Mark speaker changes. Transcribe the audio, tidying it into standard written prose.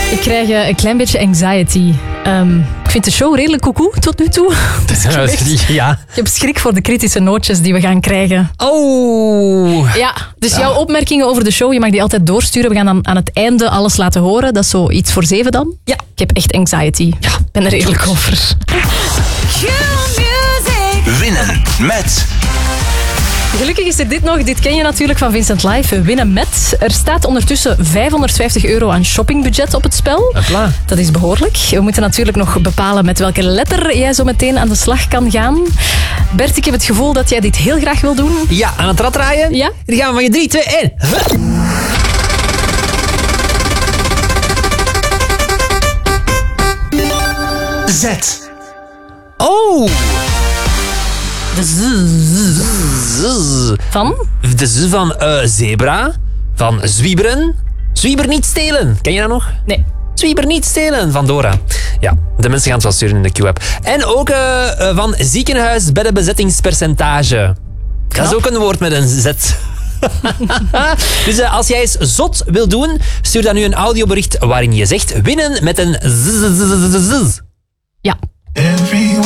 Speaker 1: Ik krijg een klein beetje anxiety. Ik vind de show redelijk koekoe tot nu toe. Dus
Speaker 2: Ja.
Speaker 1: ik heb schrik voor de kritische nootjes die we gaan krijgen.
Speaker 2: Oh.
Speaker 1: Ja, dus jouw opmerkingen over de show, je mag die altijd doorsturen. We gaan dan aan het einde alles laten horen. Dat is zo iets voor 7 dan.
Speaker 2: Ja.
Speaker 1: Ik heb echt anxiety. Ja. Ik ben er redelijk over.
Speaker 3: Winnen met...
Speaker 1: Gelukkig is er dit nog. Dit ken je natuurlijk van Vincent Live. Winnen met. Er staat ondertussen €550 aan shoppingbudget op het spel.
Speaker 2: Hopla.
Speaker 1: Dat is behoorlijk. We moeten natuurlijk nog bepalen met welke letter jij zo meteen aan de slag kan gaan. Bert, ik heb het gevoel dat jij dit heel graag wil doen.
Speaker 2: Ja, aan het rad draaien?
Speaker 1: Ja.
Speaker 2: Dan gaan we van je 3, 2, 1.
Speaker 3: Z.
Speaker 2: Oh.
Speaker 1: De z. Van?
Speaker 2: De z van zebra. Van zwieberen. Zwieber niet stelen. Ken je dat nog?
Speaker 1: Nee.
Speaker 2: Zwieber niet stelen van Dora. Ja, de mensen gaan het wel sturen in de Q-app. En ook van ziekenhuis beddenbezettingspercentage. Dat is ook een woord met een Z. Dus als jij eens zot wil doen, stuur dan nu een audiobericht waarin je zegt winnen met een z.
Speaker 1: Ja.
Speaker 3: Everyone